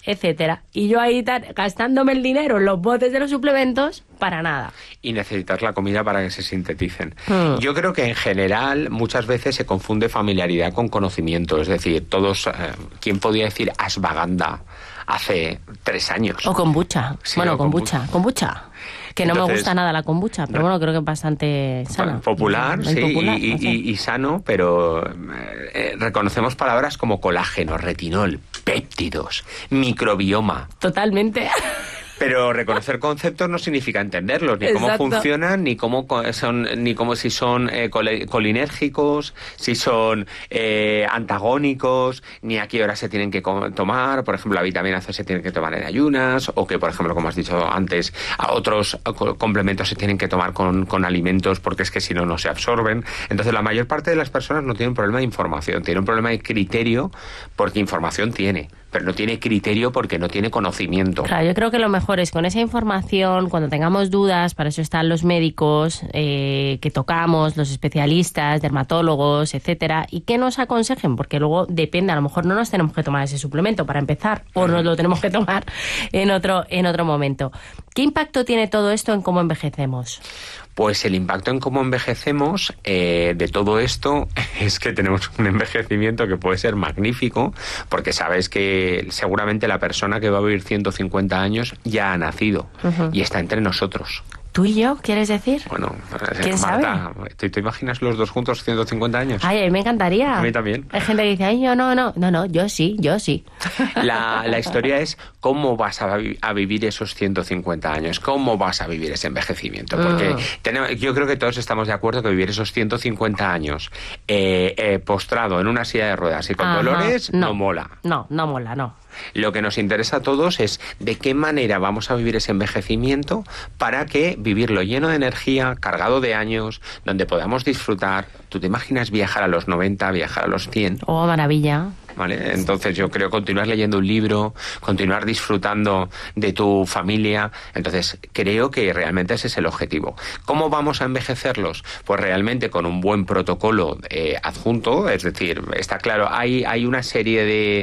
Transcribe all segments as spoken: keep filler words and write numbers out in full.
etcétera. Y yo ahí tan, gastándome el dinero en los botes de los suplementos para nada. Y necesitas la comida para que se sinteticen. Hmm. Yo creo que en general muchas veces se confunde familiaridad con conocimiento. Es decir, todos, eh, ¿quién podía decir ashwagandha hace tres años? O kombucha. Sí, bueno, o kombucha. Kombucha. Que no Entonces, me gusta nada la kombucha, pero bueno, creo que es bastante sana. Popular, Muy sí, popular, y, no sé. y, y sano, pero eh, reconocemos palabras como colágeno, retinol, péptidos, microbioma. Totalmente. Pero reconocer conceptos no significa entenderlos, ni cómo Exacto. funcionan, ni cómo co- son, ni cómo si son eh, cole- colinérgicos, si son eh, antagónicos, ni a qué hora se tienen que co- tomar. Por ejemplo, la vitamina C se tiene que tomar en ayunas, o que, por ejemplo, como has dicho antes, a otros co- complementos se tienen que tomar con, con alimentos porque es que si no, no se absorben. Entonces, la mayor parte de las personas no tiene un problema de información, tiene un problema de criterio porque información tiene, pero no tiene criterio porque no tiene conocimiento. Claro, yo creo que lo mejor es con esa información, cuando tengamos dudas, para eso están los médicos eh, que tocamos, los especialistas, dermatólogos, etcétera, y que nos aconsejen, porque luego depende, a lo mejor no nos tenemos que tomar ese suplemento para empezar, o nos lo tenemos que tomar en otro, en otro momento. ¿Qué impacto tiene todo esto en cómo envejecemos? Pues el impacto en cómo envejecemos eh, de todo esto es que tenemos un envejecimiento que puede ser magnífico, porque sabes que seguramente la persona que va a vivir ciento cincuenta años ya ha nacido uh-huh. y está entre nosotros. ¿Tú y yo, quieres decir? Bueno, ¿quién Marta, sabe? ¿te, ¿te imaginas los dos juntos ciento cincuenta años? Ay, a mí me encantaría. A mí también. Hay gente que dice, ay, yo no, no, no, no, yo sí, yo sí. La, la historia es cómo vas a, vi- a vivir esos ciento cincuenta años, cómo vas a vivir ese envejecimiento. Porque Mm. tenemos, yo creo que todos estamos de acuerdo que vivir esos ciento cincuenta años eh, eh, postrado en una silla de ruedas y con Ajá. dolores no, No. mola. No, no mola, no. Lo que nos interesa a todos es de qué manera vamos a vivir ese envejecimiento para que vivirlo lleno de energía, cargado de años, donde podamos disfrutar. ¿Tú te imaginas viajar a los noventa, viajar a los cien? Oh, maravilla. ¿Vale? Entonces yo creo continuar leyendo un libro, continuar disfrutando de tu familia. Entonces creo que realmente ese es el objetivo. ¿Cómo vamos a envejecerlos? Pues realmente con un buen protocolo eh, adjunto, es decir, está claro, hay, hay una serie de...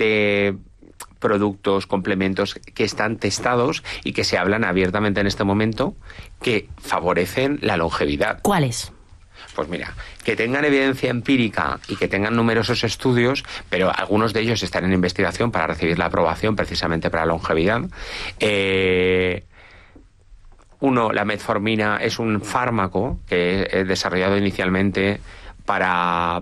de productos, complementos que están testados y que se hablan abiertamente en este momento que favorecen la longevidad. ¿Cuáles? Pues mira, que tengan evidencia empírica y que tengan numerosos estudios, pero algunos de ellos están en investigación para recibir la aprobación precisamente para la longevidad. Eh, uno, la metformina es un fármaco que es desarrollado inicialmente para,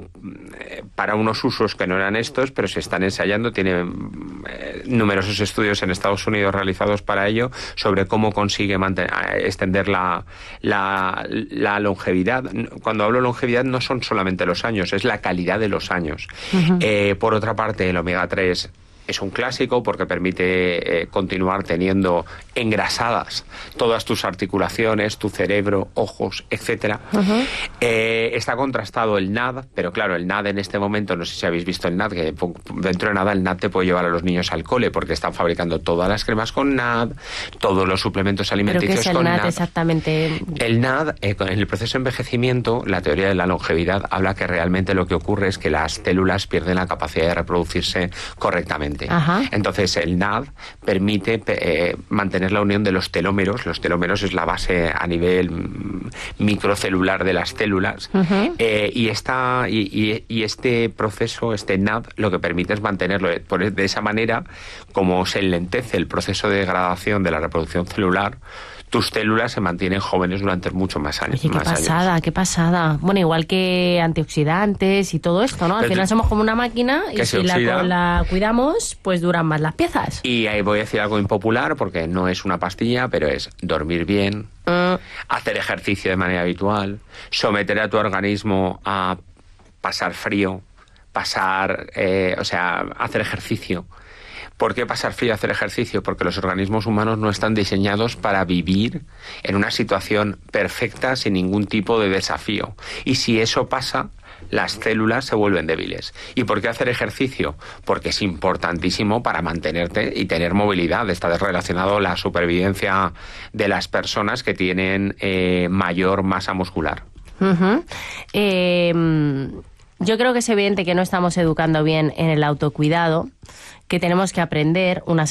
para unos usos que no eran estos, pero se están ensayando. Tiene eh, numerosos estudios en Estados Unidos realizados para ello sobre cómo consigue mantener, extender la, la, la longevidad. Cuando hablo de longevidad no son solamente los años, es la calidad de los años. Uh-huh. Eh, por otra parte, el omega tres es un clásico porque permite eh, continuar teniendo engrasadas todas tus articulaciones, tu cerebro, ojos, etcétera. Uh-huh. Eh, está contrastado el N A D, pero claro, el N A D en este momento, no sé si habéis visto el N A D, que dentro de nada el N A D te puede llevar a los niños al cole porque están fabricando todas las cremas con N A D, todos los suplementos alimenticios con con N A D. N A D. Exactamente. El N A D, eh, en el proceso de envejecimiento, la teoría de la longevidad habla que realmente lo que ocurre es que las células pierden la capacidad de reproducirse correctamente. Ajá. Entonces el N A D permite eh, mantener la unión de los telómeros. Los telómeros es la base a nivel mm, microcelular de las células. Uh-huh. eh, y, esta, y, y, y este proceso, este N A D, lo que permite es mantenerlo. Por, de esa manera, como se enlentece el proceso de degradación de la reproducción celular, tus células se mantienen jóvenes durante muchos más años. Oye, qué más pasada, años. qué pasada. Bueno, igual que antioxidantes y todo esto, ¿no? Al Pero final tú, somos como una máquina y si la, la cuidamos, pues duran más las piezas. Y ahí voy a decir algo impopular porque no es una pastilla, pero es dormir bien, mm. hacer ejercicio de manera habitual, someter a tu organismo a pasar frío, pasar, eh, o sea, hacer ejercicio. ¿Por qué pasar frío, hacer ejercicio? Porque los organismos humanos no están diseñados para vivir en una situación perfecta sin ningún tipo de desafío. Y si eso pasa, las células se vuelven débiles. ¿Y por qué hacer ejercicio? Porque es importantísimo para mantenerte y tener movilidad. Está relacionado la supervivencia de las personas que tienen eh, mayor masa muscular. Uh-huh. Eh, yo creo que es evidente que no estamos educando bien en el autocuidado, que tenemos que aprender unas